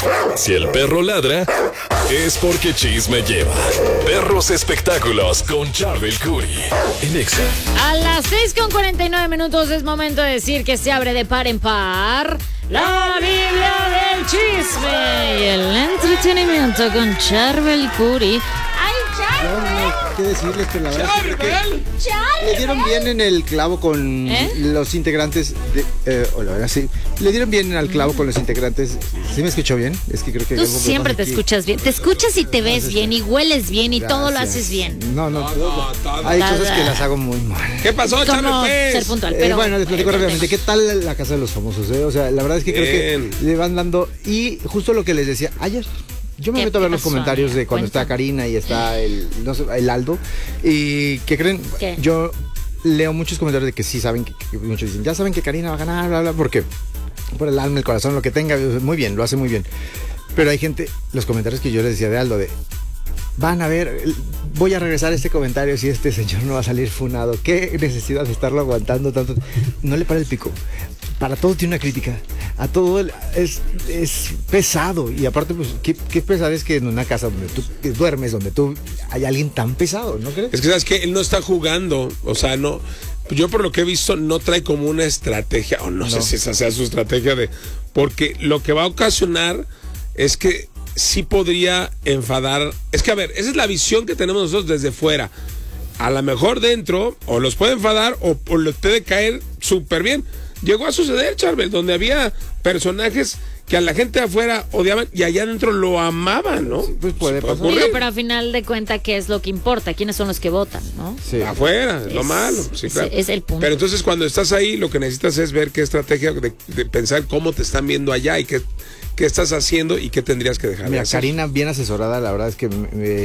Si el perro ladra, es porque chisme lleva. Perros Espectáculos con Charbel Curry en Exa. A las 6:49 es momento de decir que se abre de par en par la Biblia del chisme y el entretenimiento con Charbel Curry. ¡Ay, Charbel! No sé qué decirles, pero la verdad es que le dieron bien en el clavo con los integrantes de... hola, sí. Le dieron bien al clavo con los integrantes. ¿Sí me escuchó bien? Es que creo que... Tú siempre te escuchas bien. Te escuchas y te ves bien y hueles bien y todo lo haces bien. No. Hay cosas que las hago muy mal. ¿Qué pasó, Charbel? Ser puntual, pero... bueno, les platico rápidamente. ¿Qué tal la Casa de los Famosos? O sea, la verdad es que creo que le van dando... Y justo lo que les decía ayer... Yo me meto a ver los comentarios de cuando está Karina y está el Aldo. ¿Y qué creen? ¿Qué? Yo leo muchos comentarios de que sí saben, que muchos dicen, ya saben que Karina va a ganar, bla, bla, porque por el alma, el corazón, lo que tenga, muy bien, lo hace muy bien. Pero hay gente, los comentarios que yo les decía de Aldo, van a ver, voy a regresar a este comentario si este señor no va a salir funado. ¿Qué necesidad de estarlo aguantando tanto? No le para el pico. Para todo tiene una crítica. A todo es pesado. Y aparte, pues, qué pesadez que en una casa donde tú duermes, donde tú hay alguien tan pesado, ¿no crees? Es que, ¿sabes qué? Él no está jugando. O sea, no... Yo por lo que he visto no trae como una estrategia. O no sé si esa sea su estrategia de... Porque lo que va a ocasionar es que sí podría enfadar. Es que, a ver, esa es la visión que tenemos nosotros desde fuera. A lo mejor dentro, o los puede enfadar, o le puede caer súper bien. Llegó a suceder, Charbel, donde había personajes que a la gente de afuera odiaban y allá adentro lo amaban, ¿no? Sí, pues puede pasar. Digo, pero a final de cuentas, ¿qué es lo que importa? ¿Quiénes son los que votan, no? Sí. Afuera, lo malo. Sí, claro. Es el punto. Pero entonces cuando estás ahí, lo que necesitas es ver qué estrategia de pensar cómo te están viendo allá y qué estás haciendo y qué tendrías que dejar de hacer. Karina, bien asesorada, la verdad es que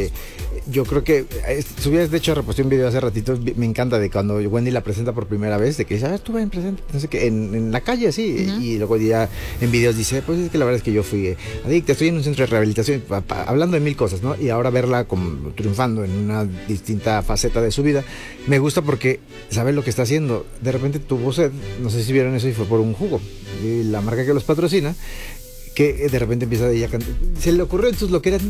yo creo que subías, de hecho, reposté un video hace ratito, me encanta, de cuando Wendy la presenta por primera vez, de que dice, tú ven, presenta, no sé qué, en la calle, así, y luego ya en videos dice, pues es que la verdad es que yo fui adicta, estoy en un centro de rehabilitación, hablando de mil cosas, ¿no? Y ahora verla como triunfando en una distinta faceta de su vida, me gusta porque sabe lo que está haciendo. De repente tuvo sed, no sé si vieron eso, y fue por un jugo, y la marca que los patrocina, que de repente empieza ella a cantar, se le ocurrió en sus loqueras,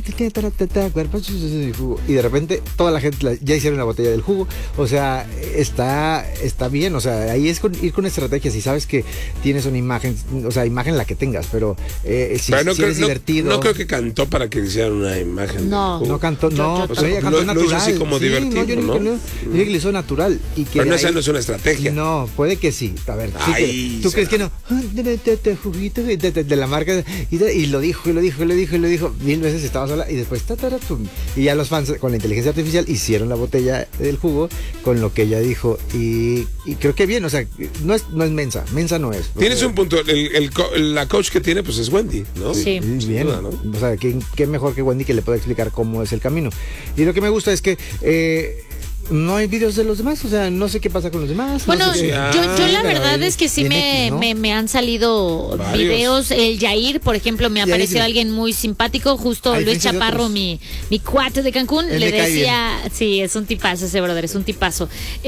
y de repente toda la gente ya hicieron la botella del jugo. O sea, está bien, o sea, ahí es ir con estrategias. Si sabes que tienes una imagen, o sea, imagen la que tengas, pero si eres divertido. No creo que cantó para que hicieran una imagen. No cantó, no, pero ella cantó natural. Lo hizo así como divertido, yo dije que lo hizo natural. Y que pero esa no es una estrategia. No, puede que sí. A ver, sí, ¿tú crees que no? Juguito de la marca. Y lo dijo mil veces, estaba sola, y después y ya los fans con la inteligencia artificial hicieron la botella del jugo con lo que ella dijo, y creo que bien, o sea, no es mensa no es. Tienes un punto, la coach que tiene pues es Wendy, ¿no? Sí. Bien, duda, ¿no? O sea, qué mejor que Wendy que le pueda explicar cómo es el camino. Y lo que me gusta es que no hay videos de los demás, o sea, no sé qué pasa con los demás. Bueno, no sé yo la verdad es que sí me han salido videos. El Yair, por ejemplo, me apareció alguien muy simpático, justo Luis Chaparro, mi cuate de Cancún, le decía, sí, es un tipazo ese brother, es un tipazo.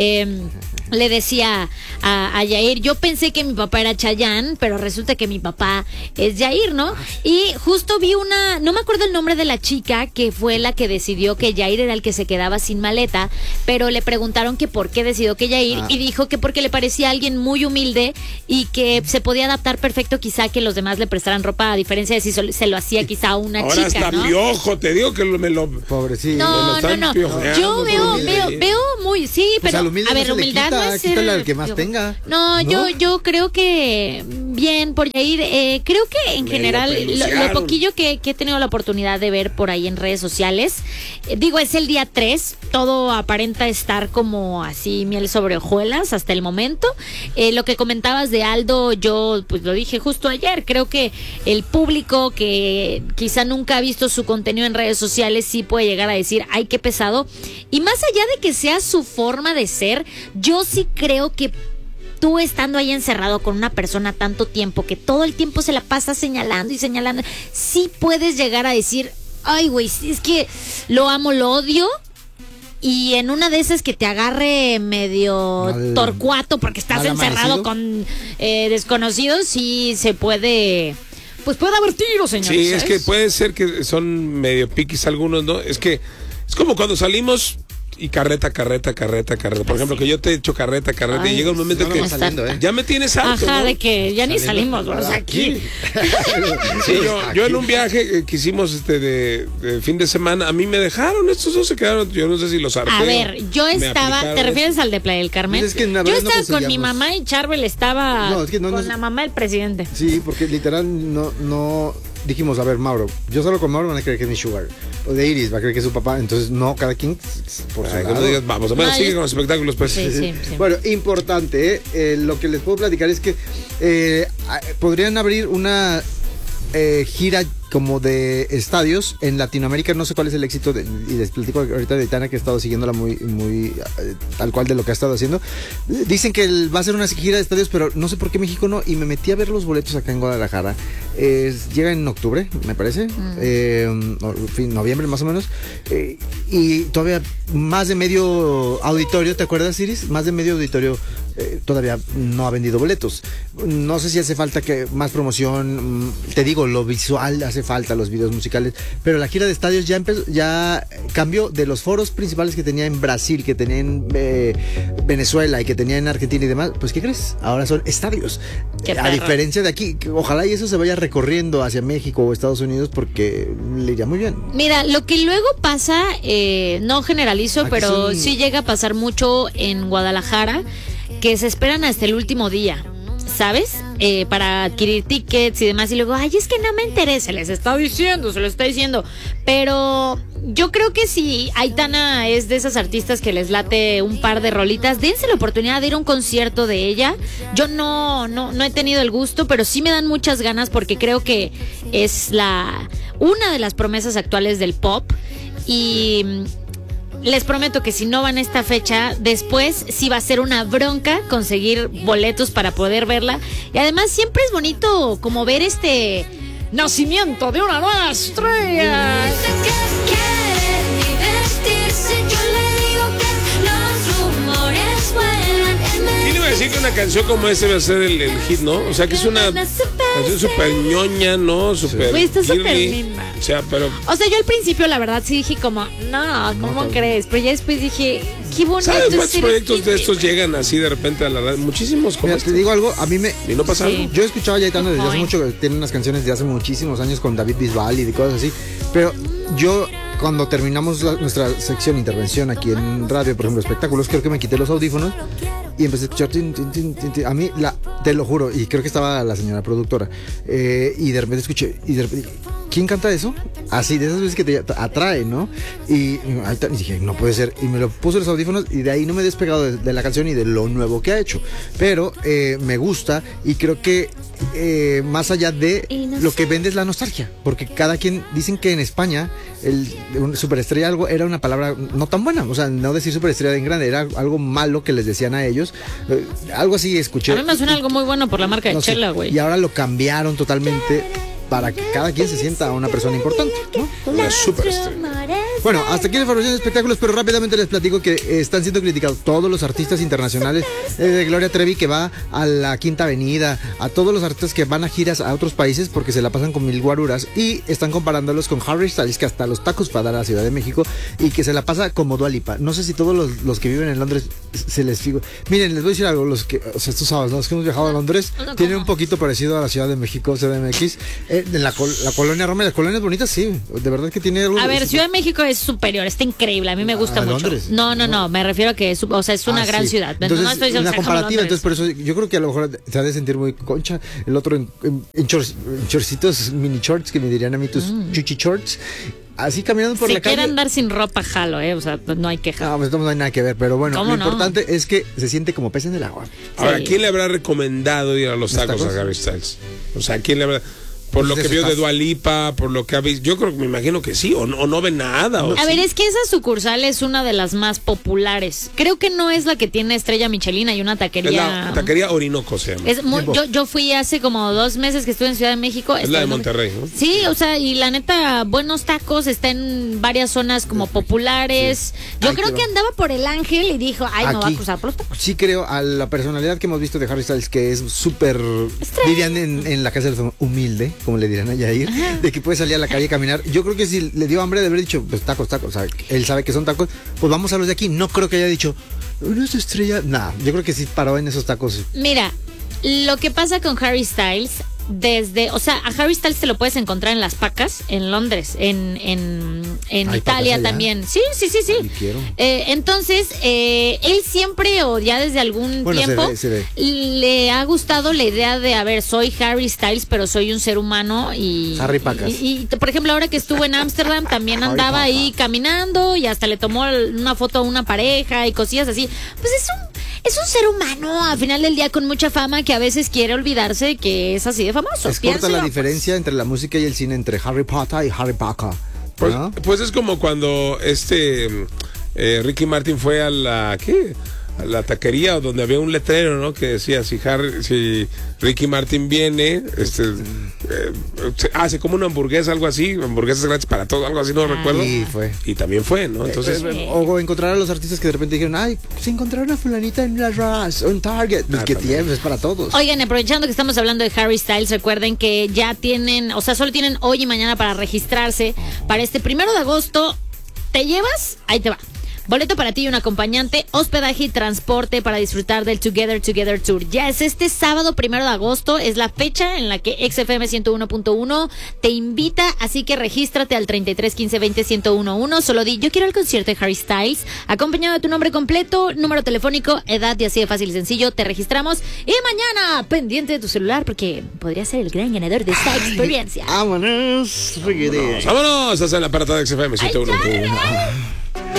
Le decía a Yair, yo pensé que mi papá era Chayanne, pero resulta que mi papá es Yair, ¿no? Y justo vi no me acuerdo el nombre de la chica, que fue la que decidió que Yair era el que se quedaba sin maleta, pero le preguntaron que por qué decidió que Yair, y dijo que porque le parecía alguien muy humilde y que se podía adaptar perfecto, quizá que los demás le prestaran ropa, a diferencia de si se lo hacía quizá a una ahora chica, hasta ¿no? Piojo, te digo que me lo... Pobrecito. No. Yo veo muy, sí, pues pero a ver, humildad no es ser el que más tenga. No, yo creo que bien por Yair, creo que en general lo poquillo que he tenido la oportunidad de ver por ahí en redes sociales, digo, es el día 3, todo aparenta estar como así miel sobre hojuelas hasta el momento. Lo que comentabas de Aldo, yo pues lo dije justo ayer, creo que el público que quizá nunca ha visto su contenido en redes sociales sí puede llegar a decir, ay, qué pesado. Y más allá de que sea su forma de ser, yo sí creo que tú estando ahí encerrado con una persona tanto tiempo, que todo el tiempo se la pasa señalando y señalando, sí puedes llegar a decir, ay, güey, es que lo amo, lo odio. Y en una de esas que te agarre medio torcuato porque estás encerrado con desconocidos, sí se puede pues puede haber tiros, señores. Sí, es que puede ser que son medio piquis algunos, ¿no? Es que es como cuando salimos y carreta. Por ejemplo, que yo te echo carreta y llega un momento que ya me tienes harto, ajá, ¿no? de que ya ni salimos, vamos aquí. Sí, yo en un viaje que hicimos de fin de semana, a mí me dejaron, estos dos se quedaron, yo no sé si los harté. A ver, yo estaba, ¿te refieres al de Playa del Carmen? Es que yo estaba con mi mamá y Charbel estaba con la mamá del presidente. Sí, porque literal no dijimos, a ver, Mauro, yo solo con Mauro van a creer que es mi sugar. O de Iris va a creer que es su papá. Entonces, no, cada quien por su lado. No digas, vamos. Bueno, sigue con los espectáculos, pues. Sí. Bueno, importante, lo que les puedo platicar es que podrían abrir una gira como de estadios en Latinoamérica. No sé cuál es el éxito y les platico ahorita de Aitana, que he estado siguiéndola muy tal cual de lo que ha estado haciendo. Dicen que va a ser una gira de estadios, pero no sé por qué México no, y me metí a ver los boletos acá en Guadalajara. Llega en octubre, me parece, noviembre más o menos, y todavía más de medio auditorio, ¿te acuerdas, Iris? Más de medio auditorio todavía no ha vendido boletos. No sé si hace falta que más promoción, te digo, lo visual hace falta, los videos musicales, pero la gira de estadios ya cambió de los foros principales que tenía en Brasil, que tenía en Venezuela y que tenía en Argentina y demás. Pues, ¿qué crees? Ahora son estadios. A diferencia de aquí, ojalá y eso se vaya recorriendo hacia México o Estados Unidos, porque le iría muy bien. Mira, lo que luego pasa, no generalizo, pero sí llega a pasar mucho en Guadalajara, que se esperan hasta el último día, ¿sabes? Para adquirir tickets y demás, y luego, ay, es que no me interesa, se lo está diciendo, pero yo creo que si Aitana es de esas artistas que les late un par de rolitas, dense la oportunidad de ir a un concierto de ella. Yo no he tenido el gusto, pero sí me dan muchas ganas, porque creo que es una de las promesas actuales del pop, y les prometo que si no van a esta fecha, después sí va a ser una bronca conseguir boletos para poder verla. Y además siempre es bonito como ver este nacimiento de una nueva estrella. ¿Quién iba a decir que una canción como esta va a ser el hit, no? O sea, que es una canción súper ñoña, ¿no? Súper está súper linda. O sea, yo al principio la verdad sí dije como, no, ¿cómo crees? Pero ya después dije, qué bonito. ¿Sabes cuántos proyectos de estos llegan así de repente a la radio? Muchísimos. Mira, te digo algo, a mí ¿Y no pasa algo? Yo he escuchado a Aitana desde hace mucho, tiene unas canciones de hace muchísimos años con David Bisbal y de cosas así, pero yo, cuando terminamos nuestra sección intervención aquí en radio, por ejemplo, espectáculos, creo que me quité los audífonos y empecé a escuchar a mí, te lo juro, y creo que estaba la señora productora, y de repente escuché, ¿quién canta eso? Así, de esas veces que te atrae, ¿no? Y dije, no puede ser, y me lo puse los audífonos, y de ahí no me he despegado de la canción y de lo nuevo que ha hecho, pero me gusta, y creo que más allá de lo que vende es la nostalgia, porque cada quien, dicen que en España superestrella era una palabra no tan buena, o sea, no decir superestrella en grande, era algo malo que les decían a ellos, algo así escuché. A mí me suena algo muy bueno por la marca de chela, güey. Y ahora lo cambiaron totalmente para que cada quien se sienta una persona importante, ¿no? Una superestrella. Bueno, hasta aquí la información de espectáculos, pero rápidamente les platico que están siendo criticados todos los artistas internacionales, de Gloria Trevi, que va a la Quinta Avenida, a todos los artistas que van a giras a otros países porque se la pasan con mil guaruras, y están comparándolos con Harry Styles, que hasta los tacos para dar a la Ciudad de México, y que se la pasa como Dua Lipa. No sé si todos los que viven en Londres se les figura. Miren, les voy a decir algo, estos sábados, los que hemos viajado a Londres, tienen un poquito parecido a la Ciudad de México, CDMX, en la colonia Roma, las colonias bonitas, sí, de verdad que tiene algo. A ver, Ciudad de México es superior, está increíble, a mí me gusta mucho. Londres. No, me refiero a que es una gran ciudad. Entonces, no estoy una comparativa, entonces por eso yo creo que a lo mejor se ha de sentir muy concha, el otro en shortcitos, mini shorts, que me dirían a mí tus chuchi shorts, así caminando por la calle. Si quieren andar sin ropa, jalo, o sea, no hay queja. No, pues no hay nada que ver, pero bueno, lo importante es que se siente como pez en el agua. Ahora, ¿quién le habrá recomendado ir a los tacos a Harry Styles? O sea, ¿quién le habrá...? Por lo que vio de Dua Lipa, por lo que ha visto, yo creo que me imagino que sí, o no ve nada. A ver, es que esa sucursal es una de las más populares. Creo que no es la que tiene estrella Michelin, hay una taquería. La taquería Orinoco se llama. Yo fui hace como 2 meses que estuve en Ciudad de México. Es la de Monterrey, ¿no? Sí, o sea, y la neta, buenos tacos, está en varias zonas como populares. Sí. Yo creo que andaba por el Ángel y dijo, ay, me va a cruzar por los tacos. Sí creo, a la personalidad que hemos visto de Harry Styles, que es súper, dirían en la casa del humilde. como le dirán a Yair, de que puede salir a la calle a caminar. Yo creo que si le dio hambre de haber dicho, pues tacos, o sea, él sabe que son tacos, pues vamos a los de aquí. No creo que haya dicho, una estrella. Nah, yo creo que sí paró en esos tacos. Mira, lo que pasa con Harry Styles, o sea, a Harry Styles te lo puedes encontrar en Las Pacas, en Londres, en Italia también. Sí. Entonces, él siempre, o ya desde algún tiempo, se ve. Le ha gustado la idea de, a ver, soy Harry Styles, pero soy un ser humano y... Harry Pacas. Y por ejemplo, ahora que estuvo en Ámsterdam, también andaba ahí caminando y hasta le tomó una foto a una pareja y cosillas así. Pues es un ser humano, al final del día, con mucha fama, que a veces quiere olvidarse que es así de famoso. Es corta la diferencia entre la música y el cine, entre Harry Potter y Harry Potter, ¿no? Pues es como cuando Ricky Martin fue a la taquería, donde había un letrero, ¿no? Que decía, si Ricky Martin viene, hace como una hamburguesa, algo así, hamburguesas gratis para todos, algo así, no recuerdo. Y también fue, ¿no? Entonces, o encontrar a los artistas que de repente dijeron, ay, se encontraron a fulanita en la Raz o en Target, pues que tienes, es para todos. Oigan, aprovechando que estamos hablando de Harry Styles, recuerden que ya tienen, o sea, solo tienen hoy y mañana para registrarse para este 1 de agosto. ¿Te llevas? Ahí te va. Boleto para ti y un acompañante, hospedaje y transporte para disfrutar del Together Tour. Ya es este sábado 1 de agosto, es la fecha en la que XFM 101.1 te invita, así que regístrate al 33 15 20 1011. Solo di, yo quiero el concierto de Harry Styles, acompañado de tu nombre completo, número telefónico, edad, y así de fácil y sencillo, te registramos. Y mañana, pendiente de tu celular, porque podría ser el gran ganador de esta experiencia. Vámonos, vámonos, hasta el aparato de XFM 101.1.